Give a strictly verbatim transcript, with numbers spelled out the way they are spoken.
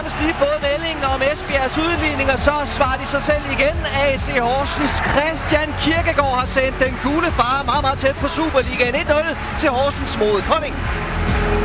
nærmest lige fået meldingen om Esbjergs udligning, og så svarer de sig selv igen. A C Horsens Christian Kirkegaard har sendt den gule far meget, meget tæt på Superligaen. et nul til Horsens mod Kolding.